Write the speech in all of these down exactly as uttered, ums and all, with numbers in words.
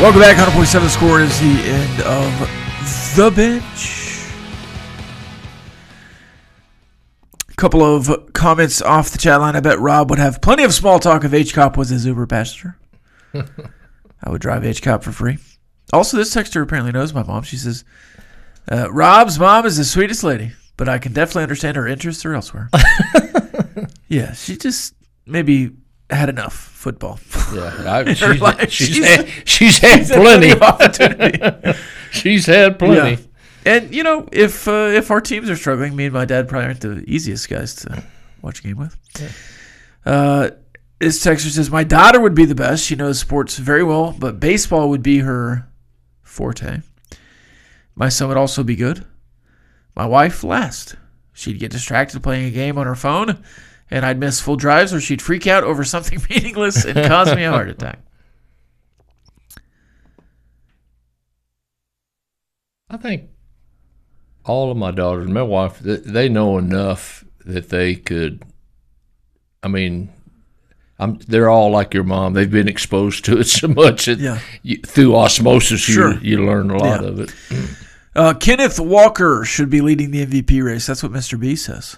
Welcome back. one hundred point seven Score is the end of The Bench. A couple of comments off the chat line. I bet Rob would have plenty of small talk if H-Cop was his Uber passenger. I would drive H-Cop for free. Also, this texter apparently knows my mom. She says, uh, Rob's mom is the sweetest lady, but I can definitely understand her interests are elsewhere. Yeah, she just maybe had enough football. Yeah, I, in she's, her life. she's, She's- had, she's had she's had plenty. plenty of opportunity. She's had plenty. Yeah. And, you know, if uh, if our teams are struggling, me and my dad probably aren't the easiest guys to watch a game with. Yeah. Uh, this texter says, my daughter would be the best. She knows sports very well, but baseball would be her forte. My son would also be good. My wife, last. She'd get distracted playing a game on her phone, and I'd miss full drives, or she'd freak out over something meaningless and cause me a heart attack. I think all of my daughters, my wife, they, they know enough that they could. I mean, I'm. They're all like your mom. They've been exposed to it so much that Yeah. you, through osmosis, Sure. you you learn a lot Yeah. of it. Uh, Kenneth Walker should be leading the M V P race. That's what Mister B says.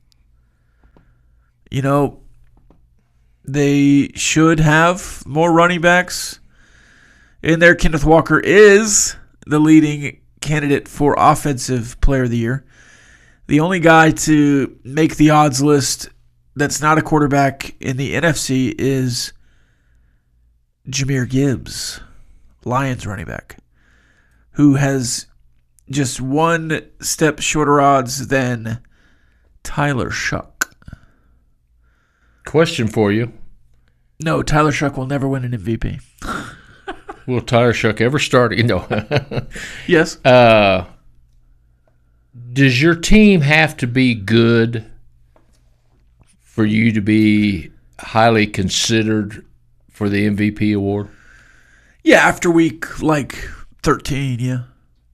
You know, they should have more running backs in there. Kenneth Walker is the leading candidate for Offensive Player of the Year. The only guy to make the odds list that's not a quarterback in the N F C is Jahmyr Gibbs, Lions running back, who has just one step shorter odds than Tyler Shuck. Question for you: No, Tyler Shuck will never win an M V P. will Tyler Shuck ever start? You know. Yes. Uh, does your team have to be good for you to be highly considered for the M V P award? Yeah, after week like thirteen, yeah.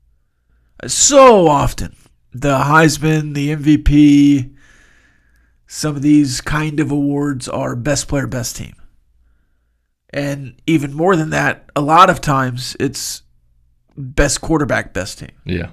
So often, the Heisman, the M V P, some of these kind of awards are best player, best team. And even more than that, a lot of times it's best quarterback, best team. Yeah.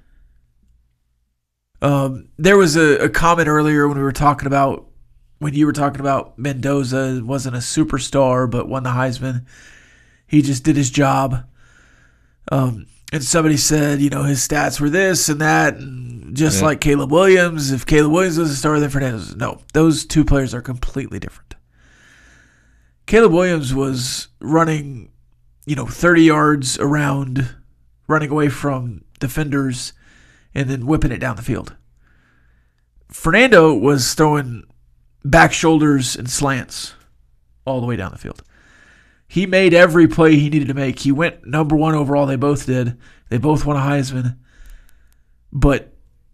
Um, there was a, a comment earlier when we were talking about, when you were talking about Mendoza wasn't a superstar but won the Heisman. He just did his job. Um, and somebody said, you know, his stats were this and that, and just Yeah. like Caleb Williams. If Caleb Williams was a star, then Fernandez. No, those two players are completely different. Caleb Williams was running, you know, thirty yards around, running away from defenders, and then whipping it down the field. Fernando was throwing back shoulders and slants all the way down the field. He made every play he needed to make. He went number one overall. They both did. They both won a Heisman. But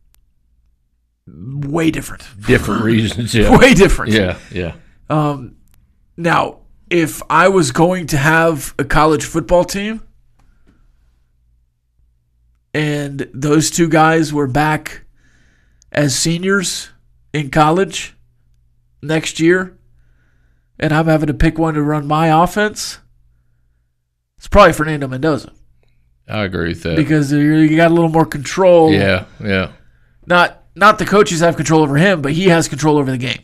way different. Different reasons, yeah. Way different. Yeah, yeah. Um, now, if I was going to have a college football team and those two guys were back as seniors in college next year, and I'm having to pick one to run my offense, it's probably Fernando Mendoza. I agree with that. Because you got a little more control. Yeah, yeah. Not not the coaches have control over him, but he has control over the game.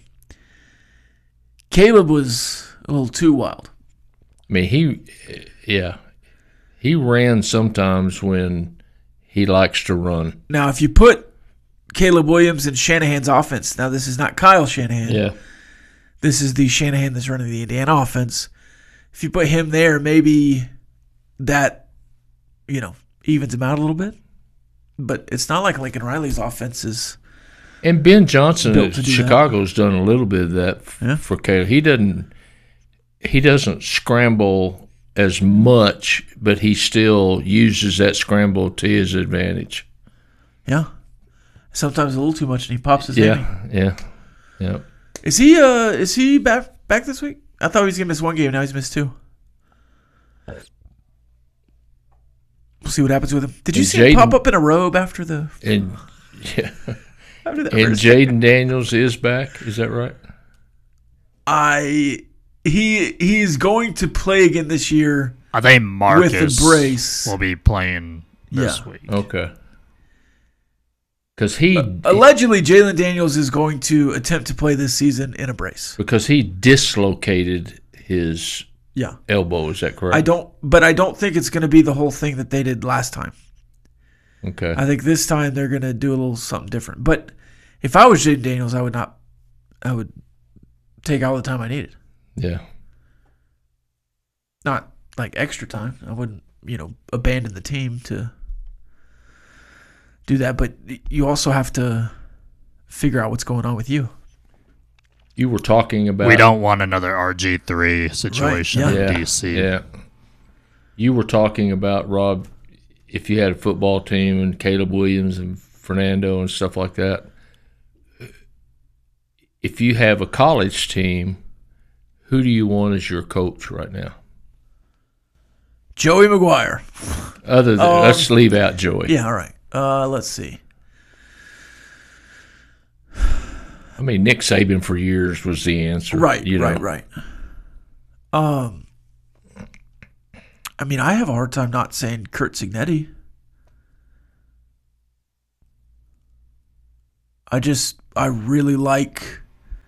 Caleb was a little too wild. I mean, he, yeah. He ran sometimes when he likes to run. Now, if you put Caleb Williams in Shanahan's offense, now this is not Kyle Shanahan. Yeah. This is the Shanahan that's running the Indiana offense. If you put him there, maybe that, you know, evens him out a little bit. But it's not like Lincoln Riley's offense is. And Ben Johnson Built at to do Chicago's done a little bit of that f- Yeah. for Caleb. He doesn't he doesn't scramble as much, but he still uses that scramble to his advantage. Yeah. Sometimes a little too much, and he pops his Yeah, hammy. yeah, yeah. Is he uh is he back back this week? I thought he was gonna miss one game. Now he's missed two. We'll see what happens with him. Did you And see him Jaden- pop up in a robe after the And yeah. after the And first- Jaden Daniels is back. Is that right? I he he's going to play again this year I think Marcus with the brace will be playing this Yeah. week. Okay. Because he Uh, allegedly, Jalen Daniels is going to attempt to play this season in a brace. because he dislocated his Yeah, elbow. Is that correct? I don't, but I don't think it's going to be the whole thing that they did last time. Okay. I think this time they're going to do a little something different. But if I was Jalen Daniels, I would not. I would take all the time I needed. Yeah. Not like extra time. I wouldn't, you know, abandon the team to do that. But you also have to figure out what's going on with you. You were talking about. We don't want another R G three situation Right, in yeah, D C. Yeah. You were talking about, Rob, if you had a football team and Caleb Williams and Fernando and stuff like that. If you have a college team, who do you want as your coach right now? Joey McGuire. Other than, Um, let's leave out Joey. Yeah, all right. Uh, let's see. I mean, Nick Saban for years was the answer. Right, you know? right, right. Um, I mean, I have a hard time not saying Kurt Signetti. I just, I really like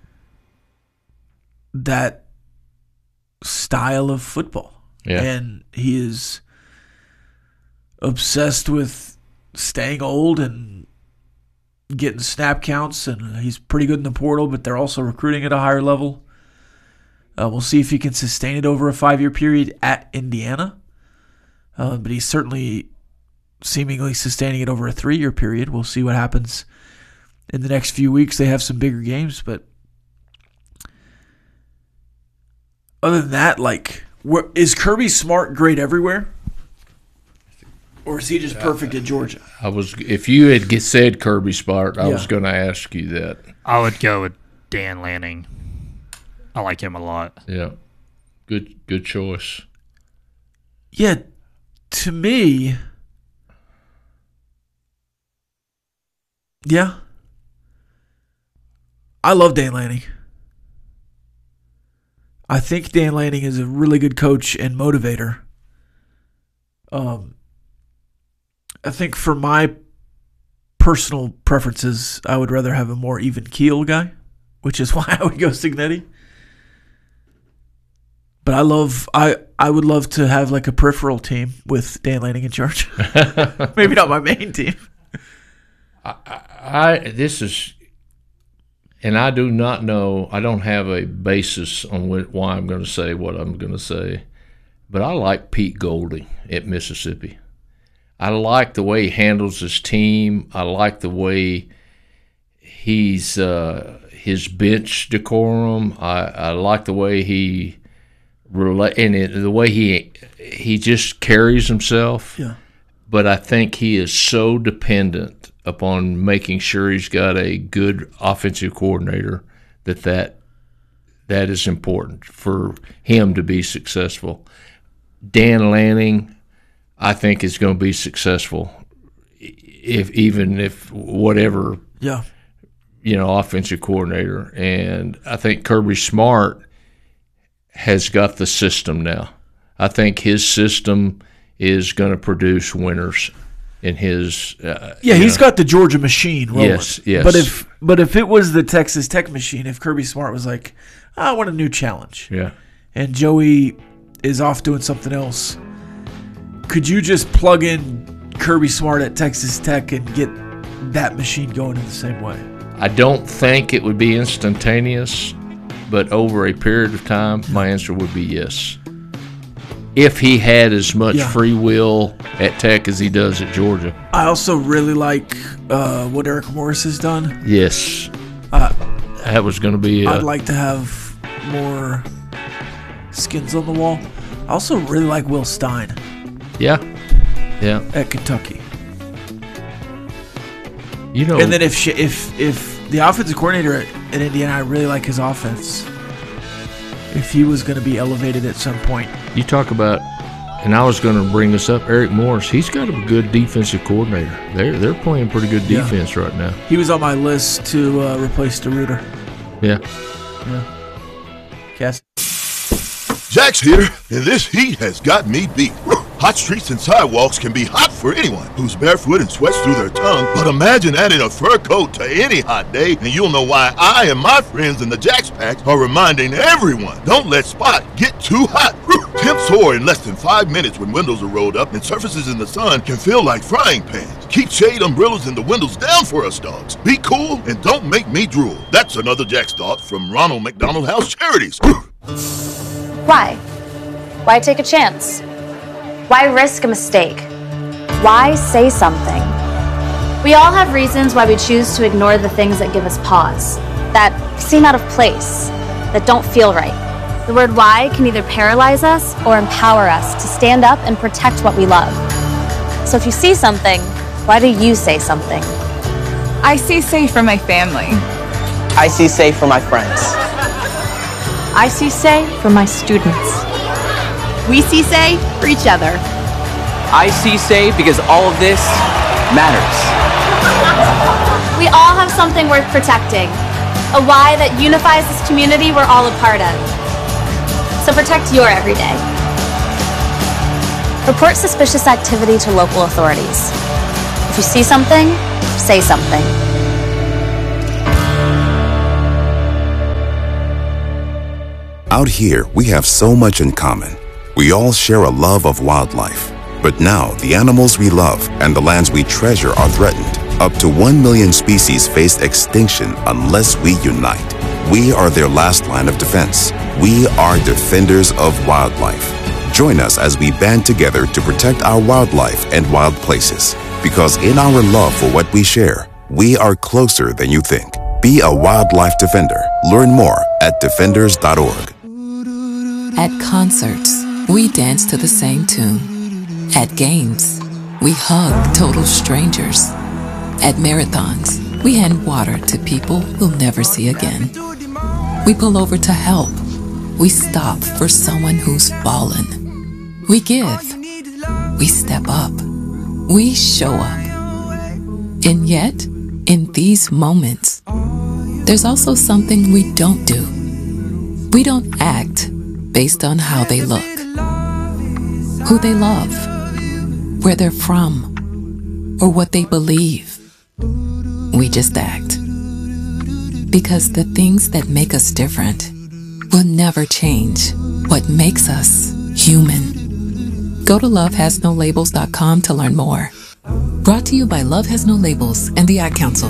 that style of football. Yeah. And he is obsessed with staying old and getting snap counts, and he's pretty good in the portal, but they're also recruiting at a higher level. Uh, we'll see if he can sustain it over a five-year period at Indiana. Uh, but he's certainly seemingly sustaining it over a three-year period. We'll see what happens in the next few weeks. They have some bigger games, but other than that, like, where, is Kirby Smart great everywhere? Or is he just perfect at Georgia? I was. If you had get- said Kirby Smart, I Yeah. was going to ask you that. I would go with Dan Lanning. I like him a lot. Yeah. Good. Good choice. Yeah, to me, yeah. I love Dan Lanning. I think Dan Lanning is a really good coach and motivator. Um, I think for my personal preferences, I would rather have a more even keel guy, which is why I would go Signetti. But I love I I would love to have like a peripheral team with Dan Lanning in charge. Maybe not my main team. I this is, and I do not know. I don't have a basis on wh- why I'm going to say what I'm going to say, but I like Pete Golding at Mississippi. I like the way he handles his team. I like the way he's uh, his bench decorum. I, I like the way he rela- and it, the way he he just carries himself. Yeah. But I think he is so dependent upon making sure he's got a good offensive coordinator that that, that is important for him to be successful. Dan Lanning, I think, is going to be successful, if even if whatever, Yeah. you know, offensive coordinator. And I think Kirby Smart has got the system now. I think his system is going to produce winners in his. Uh, Yeah, you he's know. got the Georgia machine rolling. Yes, yes. But if but if it was the Texas Tech machine, if Kirby Smart was like, I want a new challenge, Yeah. and Joey is off doing something else, could you just plug in Kirby Smart at Texas Tech and get that machine going in the same way? I don't think it would be instantaneous, but over a period of time, my answer would be yes. If he had as much Yeah. free will at Tech as he does at Georgia. I also really like uh, what Eric Morris has done. Yes. Uh, That was going to be. I'd A, like to have more skins on the wall. I also really like Will Stein yeah. Yeah. at Kentucky. You know. And then if she, if if the offensive coordinator at, at Indiana, I really like his offense. If he was going to be elevated at some point, you talk about, and I was going to bring this up, Eric Morris. He's got a good defensive coordinator. They're they're playing pretty good Yeah. defense right now. he was on my list to uh, replace DeRuiter. Yeah. Yeah. Cass. J Jax here, and this heat has got me beat. Hot streets and sidewalks can be hot for anyone who's barefoot and sweats through their tongue, but imagine adding a fur coat to any hot day, and you'll know why I and my friends in the Jax Pack are reminding everyone, don't let Spot get too hot. Temps soar in less than five minutes when windows are rolled up, and surfaces in the sun can feel like frying pans. Keep shade umbrellas and the windows down for us dogs. Be cool and don't make me drool. That's another Jax thought from Ronald McDonald House Charities. Why? Why take a chance? Why risk a mistake? Why say something? We all have reasons why we choose to ignore the things that give us pause, that seem out of place, that don't feel right. The word why can either paralyze us or empower us to stand up and protect what we love. So if you see something, why do you say something? I see safe for my family. I see safe for my friends. I see say for my students. We see say for each other. I see say because all of this matters. We all have something worth protecting, a why that unifies this community we're all a part of. So protect your everyday. Report suspicious activity to local authorities. If you see something, say something. Out here, we have so much in common. We all share a love of wildlife. But now, the animals we love and the lands we treasure are threatened. Up to one million species face extinction unless we unite. We are their last line of defense. We are defenders of wildlife. Join us as we band together to protect our wildlife and wild places. Because in our love for what we share, we are closer than you think. Be a wildlife defender. Learn more at defenders dot org. At concerts, we dance to the same tune. At games, we hug total strangers. At marathons, we hand water to people we'll never see again. We pull over to help. We stop for someone who's fallen. We give. We step up. We show up. And yet, in these moments, there's also something we don't do. We don't act based on how they look, who they love, where they're from, or what they believe. We just act. Because the things that make us different will never change what makes us human. Go to love has no labels dot com to learn more. Brought to you by Love Has No Labels and the Ad Council.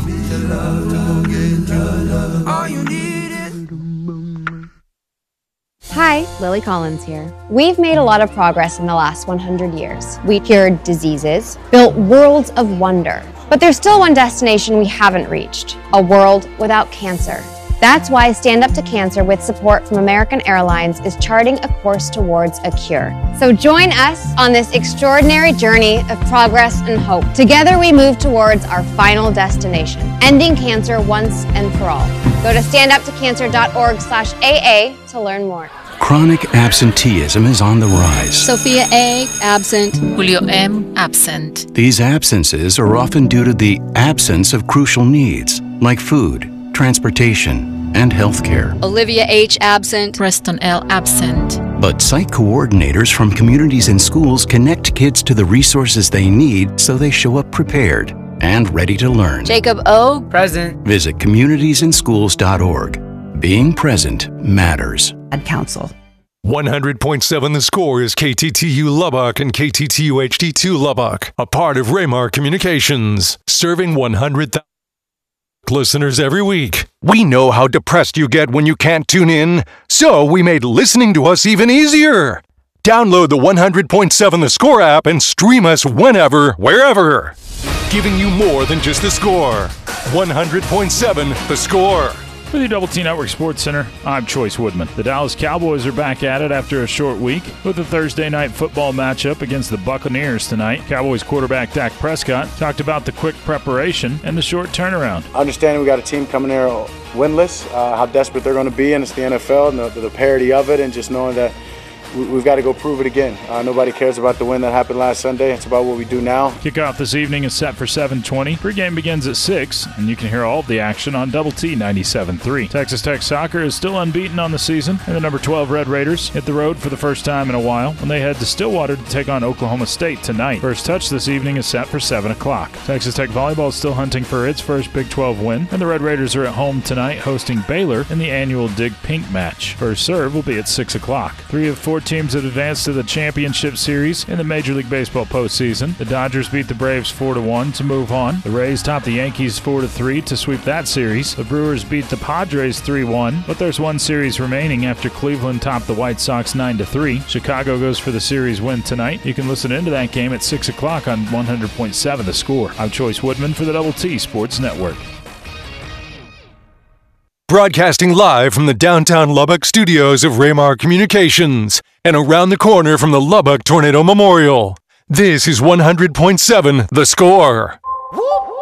Hi, Lily Collins here. We've made a lot of progress in the last one hundred years. We cured diseases, built worlds of wonder. But there's still one destination we haven't reached, a world without cancer. That's why Stand Up to Cancer, with support from American Airlines, is charting a course towards a cure. So join us on this extraordinary journey of progress and hope. Together we move towards our final destination, ending cancer once and for all. Go to stand up to cancer dot org slash A A to learn more. Chronic absenteeism is on the rise. Sophia A. absent. Julio M. absent. These absences are often due to the absence of crucial needs like food, transportation, and healthcare. Olivia H. absent. Preston L. absent. But site coordinators from communities and schools connect kids to the resources they need so they show up prepared and ready to learn. Jacob O. present. Visit communities in schools dot org. Being present matters. Ad Council. one hundred point seven The Score is K T T U Lubbock and K T T U H D two Lubbock, a part of Raymar Communications, serving one hundred thousand listeners every week. We know how depressed you get when you can't tune in, so we made listening to us even easier. Download the one hundred point seven The Score app and stream us whenever, wherever. Giving you more than just The Score. one hundred point seven The Score. For the Double T Network Sports Center, I'm Choice Woodman. The Dallas Cowboys are back at it after a short week with a Thursday night football matchup against the Buccaneers tonight. Cowboys quarterback Dak Prescott talked about the quick preparation and the short turnaround. Understanding we got a team coming there winless, uh, how desperate they're going to be, and it's the N F L and the, the parity of it, and just knowing that we, we've got to go prove it again. Uh, nobody cares about the win that happened last Sunday. It's about what we do now. Kickoff this evening is set for seven twenty. Pre-game begins at six, and you can hear all of the action on Double T ninety-seven point three. Texas Tech soccer is still unbeaten on the season, and the number twelve Red Raiders hit the road for the first time in a while when they head to Stillwater to take on Oklahoma State tonight. First touch this evening is set for seven o'clock. Texas Tech volleyball is still hunting for its first Big twelve win, and the Red Raiders are at home tonight hosting Baylor in the annual Dig Pink match. First serve will be at six o'clock. Three of four teams have advanced to the championship series in the Major League Baseball postseason. The Dodgers beat the Braves four to one to move on. The Rays topped the Yankees four to three to sweep that series. The Brewers beat the Padres three one, but there's one series remaining after Cleveland topped the White Sox nine to three. Chicago goes for the series win tonight. You can listen into that game at six o'clock on one hundred point seven The Score. I'm Choice Woodman for the Double T Sports Network. Broadcasting live from the downtown Lubbock studios of Raymar Communications and around the corner from the Lubbock Tornado Memorial. This is one hundred point seven The Score.